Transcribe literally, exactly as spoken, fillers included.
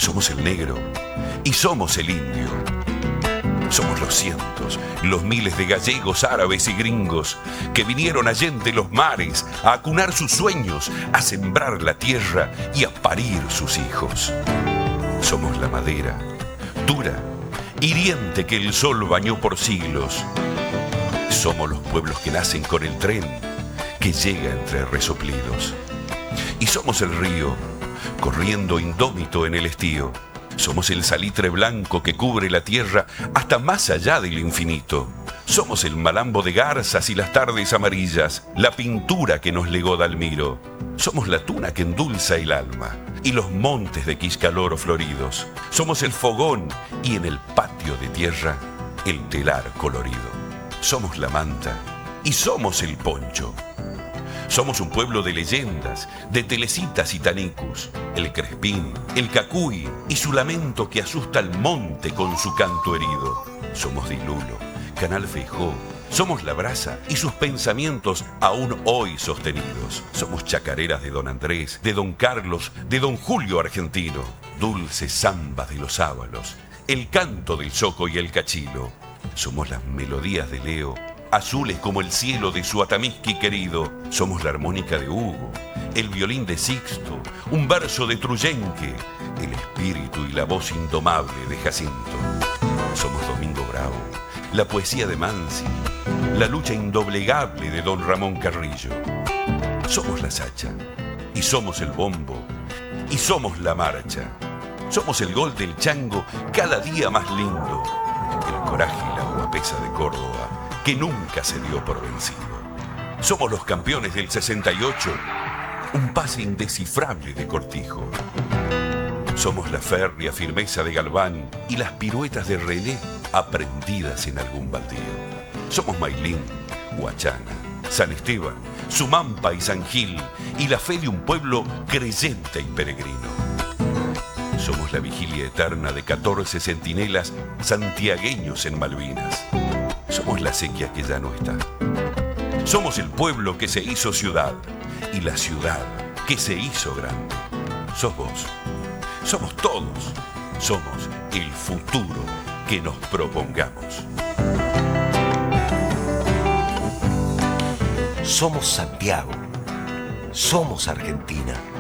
somos el negro y somos el indio. Somos los cientos, los miles de gallegos, árabes y gringos que vinieron allende los mares a acunar sus sueños, a sembrar la tierra y a parir sus hijos. Somos la madera, dura, hiriente que el sol bañó por siglos. Somos los pueblos que nacen con el tren que llega entre resoplidos. Y somos el río, corriendo indómito en el estío. Somos el salitre blanco que cubre la tierra hasta más allá del infinito. Somos el malambo de garzas y las tardes amarillas, la pintura que nos legó Dalmiro. Somos la tuna que endulza el alma y los montes de Quiscaloro floridos. Somos el fogón y en el patio de tierra el telar colorido. Somos la manta y somos el poncho. Somos un pueblo de leyendas, de telecitas y tanicus, el crespín, el cacuy y su lamento que asusta al monte con su canto herido. Somos Dilulo, Canal Feijó, somos la brasa y sus pensamientos aún hoy sostenidos. Somos chacareras de Don Andrés, de Don Carlos, de Don Julio Argentino, dulces zambas de los sábalos, el canto del zoco y el cachilo. Somos las melodías de Leo, azules como el cielo de su Atamisqui querido. Somos la armónica de Hugo, el violín de Sixto, un verso de Truyenque, el espíritu y la voz indomable de Jacinto. Somos Domingo Bravo, la poesía de Mansi, la lucha indoblegable de Don Ramón Carrillo. Somos la sacha, y somos el bombo, y somos la marcha. Somos el gol del chango cada día más lindo, el coraje y la guapesa de Córdoba, que nunca se dio por vencido. Somos los campeones del sesenta y ocho, un pase indescifrable de Cortijo. Somos la férrea firmeza de Galván y las piruetas de René aprendidas en algún baldío. Somos Mailín, Huachana, San Esteban, Sumampa y San Gil y la fe de un pueblo creyente y peregrino. Somos la vigilia eterna de catorce centinelas santiagueños en Malvinas. Somos la sequía que ya no está. Somos el pueblo que se hizo ciudad y la ciudad que se hizo grande. Sos vos. Somos todos. Somos el futuro que nos propongamos. Somos Santiago. Somos Argentina.